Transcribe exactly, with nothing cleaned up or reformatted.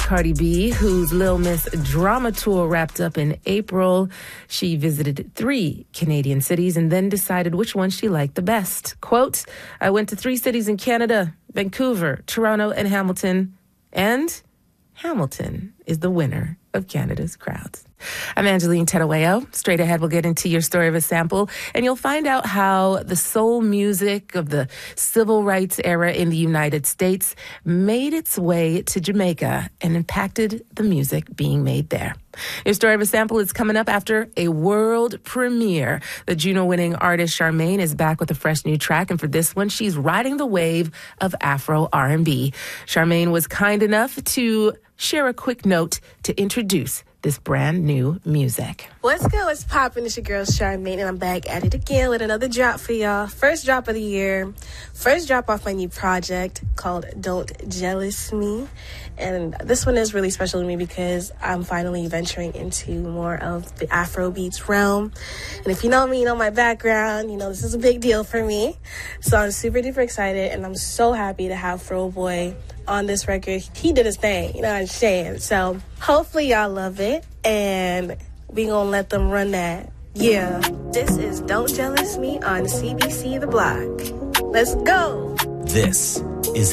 Cardi B, whose Lil Miss drama tour wrapped up in April. She visited three Canadian cities and then decided which one she liked the best. Quote, I went to three cities in Canada, Vancouver, Toronto, and Hamilton. And Hamilton is the winner of Canada's crowds. I'm Angeline Teraweo. Straight ahead, we'll get into your story of a sample, and you'll find out how the soul music of the civil rights era in the United States made its way to Jamaica and impacted the music being made there. Your story of a sample is coming up after a world premiere. The Juno-winning artist Charmaine is back with a fresh new track, and for this one, she's riding the wave of Afro R and B. Charmaine was kind enough to share a quick note to introduce this brand new music. What's good? What's poppin'? It's your girl Charmaine, and I'm back at it again with another drop for y'all. First drop of the year. First drop off my new project called Don't Jealous Me. And this one is really special to me because I'm finally venturing into more of the Afrobeats realm. And if you know me, you know my background, you know this is a big deal for me. So I'm super duper excited, and I'm so happy to have Fro Boy on this record. He did his thing, you know what I'm saying? So hopefully y'all love it, and we gonna let them run that. Yeah. This is Don't Jealous Me on C B C The Block. Let's go. This is